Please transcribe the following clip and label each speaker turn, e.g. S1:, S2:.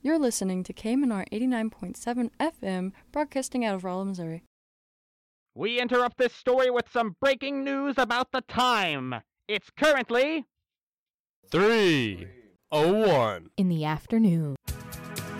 S1: You're listening to KMNR 89.7 FM, broadcasting out of Rolla, Missouri.
S2: We interrupt this story with some breaking news about the time. It's currently
S3: 3:01
S4: in the afternoon.